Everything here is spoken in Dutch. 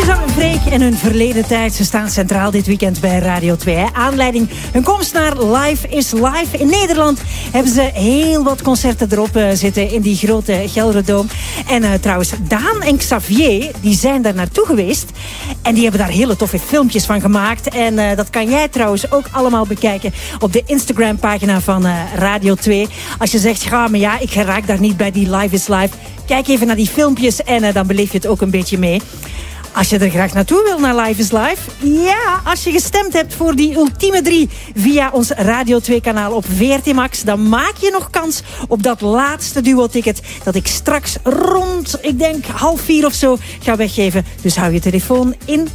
Suzanne en Freek en hun verleden tijd. Ze staan centraal dit weekend bij Radio 2. Hè. Aanleiding hun komst naar Live is Live. In Nederland hebben ze heel wat concerten erop zitten in die grote Gelderdoom. En trouwens, Daan en Xavier, die zijn daar naartoe geweest. En die hebben daar hele toffe filmpjes van gemaakt. En dat kan jij trouwens ook allemaal bekijken op de Instagram-pagina van Radio 2. Als je zegt, ga maar ja, ik raak daar niet bij die Live is Live. Kijk even naar die filmpjes en dan beleef je het ook een beetje mee. Als je er graag naartoe wil naar Live is Live. Ja, als je gestemd hebt voor die ultieme 3 via ons Radio 2-kanaal op VRT Max, dan maak je nog kans op dat laatste duo-ticket dat ik straks rond, ik denk 3:30 of zo, ga weggeven. Dus hou je telefoon in